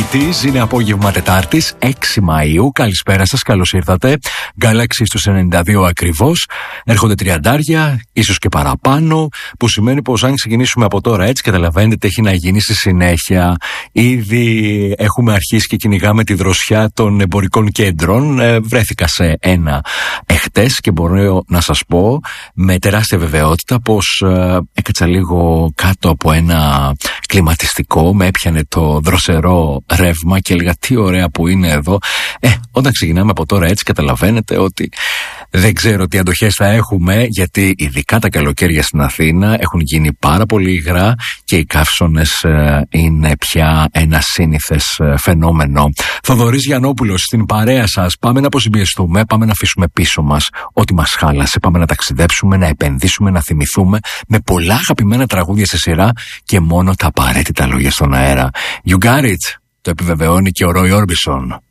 90's, είναι απόγευμα Τετάρτης, 6 Μαΐου. Καλησπέρα σας, καλώς ήρθατε. Galaxy στους 92 ακριβώς. Έρχονται τριαντάρια, ίσως και παραπάνω, που σημαίνει πως αν ξεκινήσουμε από τώρα έτσι, καταλαβαίνετε τι έχει να γίνει στη συνέχεια. Ήδη έχουμε αρχίσει και κυνηγάμε τη δροσιά των εμπορικών κέντρων. Βρέθηκα σε ένα εχτες και μπορώ να σας πω με τεράστια βεβαιότητα πως έκατσα λίγο κάτω από ένα κλιματιστικό, με έπιανε το δροσερό ρεύμα και έλεγα τι ωραία που είναι εδώ. Όταν ξεκινάμε από τώρα έτσι, καταλαβαίνετε ότι δεν ξέρω τι αντοχές θα έχουμε, γιατί ειδικά τα καλοκαίρια στην Αθήνα έχουν γίνει πάρα πολύ υγρά και οι καύσωνες είναι πια ένα σύνηθες φαινόμενο. Θοδωρής Γιαννόπουλος στην παρέα σας. Πάμε να αποσυμπιεστούμε, πάμε να αφήσουμε πίσω μας ό,τι μας χάλασε, πάμε να ταξιδέψουμε, να επενδύσουμε, να θυμηθούμε με πολλά αγαπημένα τραγούδια σε σειρά και μόνο τα απαραίτητα λόγια στον αέρα. You got it, το επιβεβαιώνει και ο Roy Orbison.